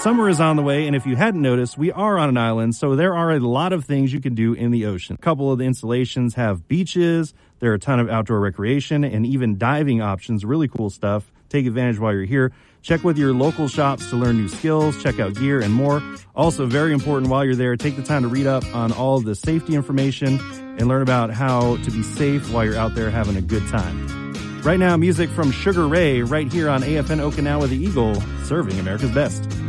Summer is on the way, and if you hadn't noticed, we are on an island, so there are a lot of things you can do in the ocean. A couple of the installations have beaches, there are a ton of outdoor recreation, and even diving options, really cool stuff. Take advantage while you're here. Check with your local shops to learn new skills, check out gear, and more. Also, very important while you're there, take the time to read up on all of the safety information and learn about how to be safe while you're out there having a good time. Right now, music from Sugar Ray right here on AFN Okinawa The Eagle, serving America's best.